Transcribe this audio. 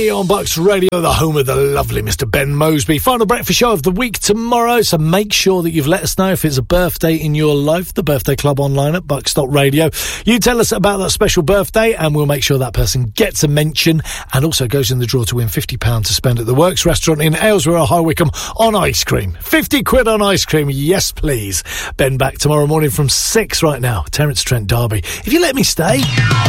On Bucks Radio, the home of the lovely Mr. Ben Moseby. Final breakfast show of the week tomorrow, so make sure that you've let us know if it's a birthday in your life. The birthday club online at bucks.radio. You tell us about that special birthday and we'll make sure that person gets a mention and also goes in the draw to win £50 to spend at the Works restaurant in Aylesbury, High Wycombe on ice cream. 50 quid on ice cream, yes please. Ben back tomorrow morning from 6 right now. Terence Trent D'Arby. If you let me stay...